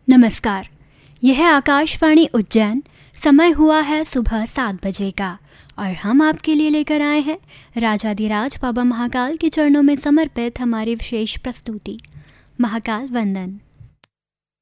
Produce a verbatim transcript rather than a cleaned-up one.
नमस्कार, यह है आकाशवाणी उज्जैन। समय हुआ है सुबह सात बजे का और हम आपके लिए लेकर आए हैं राजाधिराज बाबा महाकाल के चरणों में समर्पित हमारी विशेष प्रस्तुति महाकाल वंदन।